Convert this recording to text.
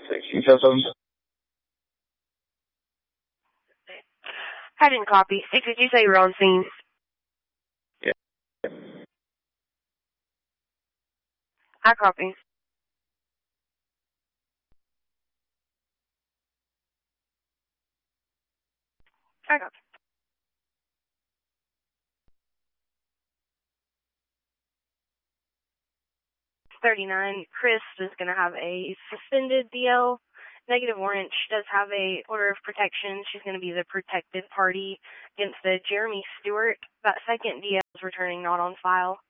You said something? I didn't copy. Did you say you were on scene? Yeah. I copy. I copy. 39. Chris is going to have a suspended DL. Negative Orange does have a order of protection. She's going to be the protected party against the Jeremy Stewart. That second DL is returning not on file.